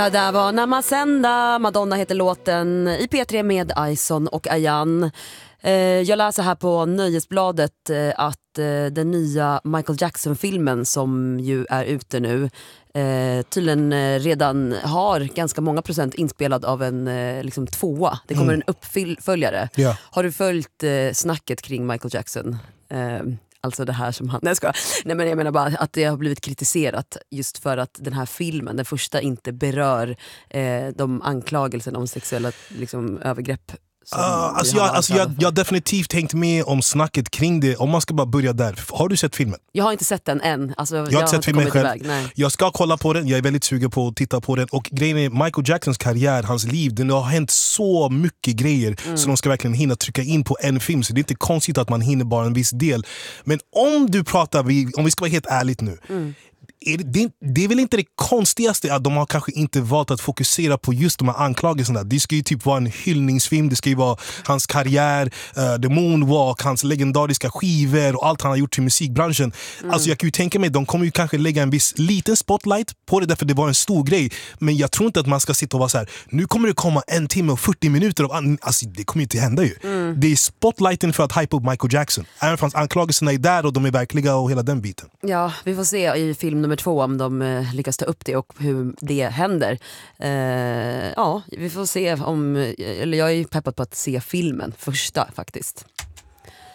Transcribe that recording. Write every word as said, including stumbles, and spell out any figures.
Där var Namasenda, Madonna heter låten, i P tre med Ison och Ayan. Jag läser här på Nöjesbladet att den nya Michael Jackson-filmen som ju är ute nu tydligen redan har ganska många procent inspelad av en liksom, tvåa. Det kommer mm. en uppföljare. Yeah. Har du följt snacket kring Michael Jackson? Alltså det här som han... Nej, jag Nej men jag menar bara att det har blivit kritiserat just för att den här filmen, den första, inte berör eh, de anklagelserna om sexuella liksom, övergrepp. Uh, alltså jag, alltså jag, jag har definitivt tänkt med om snacket kring det. Om man ska bara börja där. Har du sett filmen? Jag har inte sett den än. Alltså, jag, jag har inte sett filmen själv. Iväg, nej. Jag ska kolla på den. Jag är väldigt sugen på att titta på den. Och grejen är, Michael Jacksons karriär, hans liv, det har hänt så mycket grejer mm. så de ska verkligen hinna trycka in på en film. Så det är inte konstigt att man hinner bara en viss del. Men om du pratar, om vi ska vara helt ärligt nu mm. Är det, det, det är väl inte det konstigaste att de har kanske inte valt att fokusera på just de här anklagelserna. Det ska ju typ vara en hyllningsfilm, det ska ju vara hans karriär, uh, The Moonwalk, hans legendariska skivor och allt han har gjort till musikbranschen. Mm. Alltså jag kan ju tänka mig, de kommer ju kanske lägga en viss liten spotlight på det därför det var en stor grej. Men jag tror inte att man ska sitta och vara så här: nu kommer det komma en timme och fyrtio minuter av an- alltså det kommer ju inte hända ju. Mm. Det är spotlighten för att hype upp Michael Jackson. Även fast anklagelserna är där och de är verkliga och hela den biten. Ja, vi får se i film nummer två om de eh, lyckas ta upp det och hur det händer. Eh, ja, vi får se om, eller jag är peppad på att se filmen första faktiskt.